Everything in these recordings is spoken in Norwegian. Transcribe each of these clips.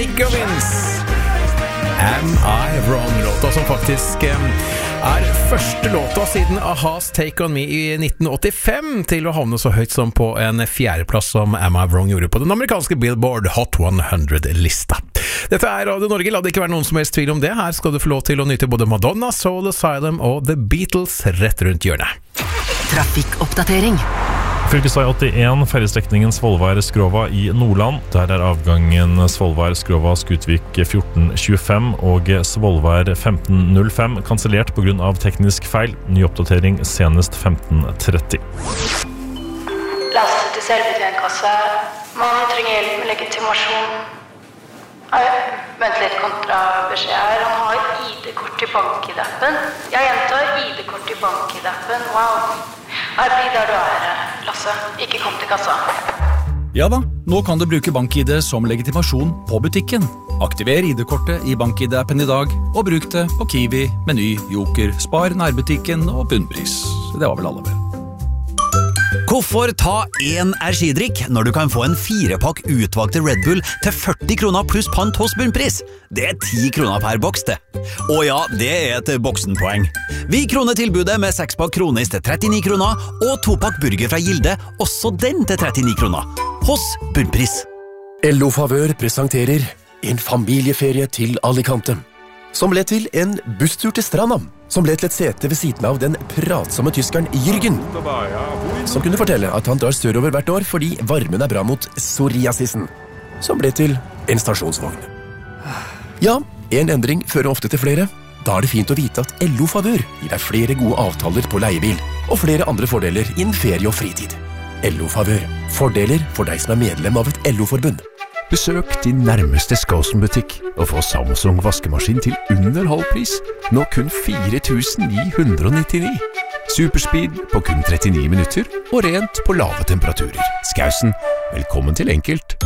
Nico Vince. Am I Wrong? Låta som faktisk første låta siden A-ha's Take On Me i 1985 til å havne så høyt som på en fjerdeplass som Am I Wrong gjorde på den amerikanske Billboard Hot 100-lista. Dette Radio Norge, la det ikke være noen som helst tvil om det. Her skal du få lov til å nyte både Madonna, Soul Asylum og The Beatles rett rundt hjørnet. Trafikkoppdatering. Fylkesvei 81, ferjestrekningen Svolvær-Skrova i Nordland. Der avgangen Svolvær-Skrova Skutvik 1425 og Svolvær 1505 kansellert på grunn av teknisk feil. Ny oppdatering senest 1530. Laste til selvbetjentkasse. Mannen trenger hjelp med legitimasjon. Vent litt, kontrabeskjed her. Han har ID-kort i bank-ID-appen. Jeg gjentar ID-kort i bank-ID-appen. Wow. Her blir der du Lasse. Ikke kom til kassa. Ja da, nå kan du bruke BankID som legitimasjon på butikken. Aktiver ID-kortet i BankID-appen i dag, og bruk det på Kiwi, Meny, Joker, Spar, nærbutikken og bunnpris. Det var vel alle vel. Hvorfor ta en skidrikk når du kan få en 4-pakk utvalgte Red Bull til 40 kroner pluss pant hos bunnpris? Det 10 kroner per boks det. Og ja, det et boksenpoeng. Vi kroner tilbudet med 6-pakk kronis til 39 kroner og 2-pakk burger fra Gilde, også den til 39 kroner. Hos bunnpris. LO Favør presenterer en familieferie til Alicante, som ble til en busstur til stranda, som ble til et sete ved siden av den pratsomme tyskeren Jürgen, som kunne fortelle at han drar sørover hvert år fordi varmen bra mot psoriasisen, som ble til en stasjonsvogn. Ja, en endring fører ofte til flere. Da det fint å vite at LO Favør gir deg flere gode avtaler på leiebil, og flere andre fordeler innen ferie og fritid. LO Favør. Fordeler for deg som medlem av et LO-forbund. Besøk din nærmeste Skåsen-butikk og få Samsung vaskemaskin til under halvpris, nå kun 4.999. Superspeed på kun 39 minutter og rent på lave temperaturer. Skausen, velkommen til enkelt.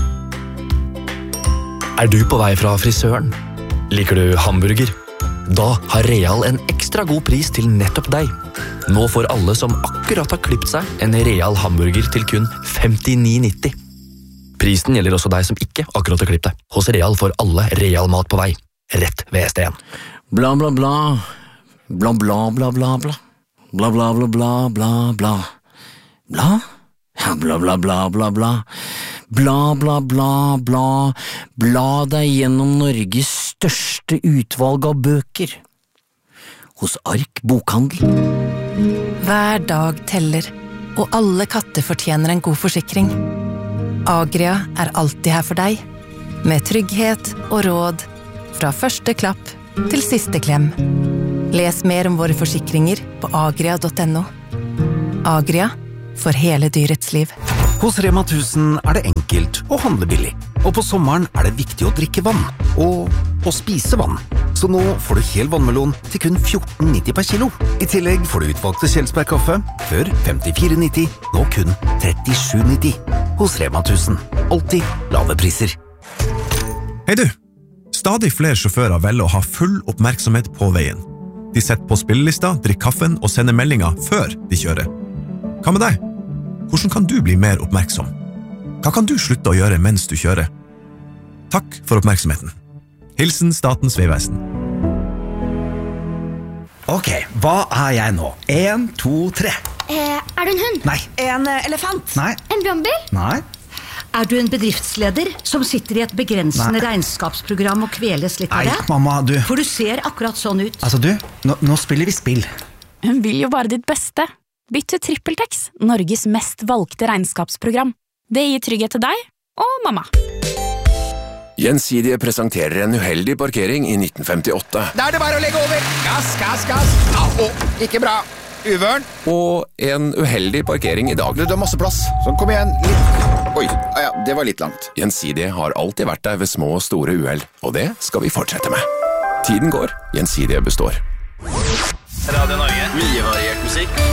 Du på vei fra frisøren? Liker du hamburger? Da har Real en ekstra god pris til nettopp deg. Nå får alle som akkurat har klippet seg en Real hamburger til kun 59,90. Prisen gjelder også deg som ikke akkurat har klippet deg. Hos Real får alle Real mat på vei. Rett ved ST1. Bla bla bla. Bla bla bla bla bla. Bla bla bla bla bla bla. Bla? Ja, bla bla bla bla bla. Bla bla bla bla. Bla deg gjennom Norges største utvalg av bøker. Hos Ark Bokhandel. Hver dag teller, og alle katter fortjener en god forsikring. Agria alltid her for deg, med trygghet og råd, fra første klapp til siste klem. Les mer om våre forsikringer på agria.no. Agria, for hele dyrets liv. Hos Rema 1000 det enkelt å handle billig. Og på sommeren det viktig å drikke vann. Og å spise vann. Så nå får du hel vannmelon til kun 14,90 per kilo. I tillegg får du utvalgte Kjelsberg-kaffe, før 54,90, nå kun 37,90. Hos Rema 1000. Alltid lave priser. Hei du! Stadig flere sjåfører velger å ha full oppmerksomhet på veien. De setter på spillelista, drikker kaffen og sender meldinger før de kjører. Hva med deg? Hvordan kan du bli mer oppmerksom? Hva kan du slutte å gjøre mens du kjører? Takk for oppmerksomheten. Hilsen Statens Vegvesen. Ok, hva jeg nå? 1, 2, 3. Du en hund? Nei. En elefant? Nei. En brannbil? Nei. Du en bedriftsleder som sitter i et begrensende regnskapsprogram og kveles litt av det? Nei, mamma, du. For du ser akkurat sånn ut. Altså du, nå spiller vi spill. Hun vil jo bare ditt beste. Bytt til TrippelTex, Norges mest valgte regnskapsprogram. Det gir trygghet til deg og mamma. Gjensidige presenterer en uheldig parkering i 1958. Da det bare å legge over. Gass, gass, gass. Ikke bra. Uvørn. Og en uheldig parkering i dag. Du har masse plass. Sånn, kom igjen. Litt. Oi, ja, det var litt langt. Gjensidige har alltid vært der ved små og store uheld, og det skal vi fortsette med. Tiden går, Gjensidige består. Radio Norge. Mye variert musikk.